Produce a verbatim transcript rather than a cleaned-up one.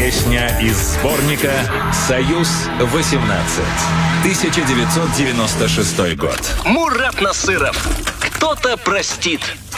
Песня из сборника «Союз-восемнадцать», тысяча девятьсот девяносто шестой год. Мурат Насыров. Кто-то простит.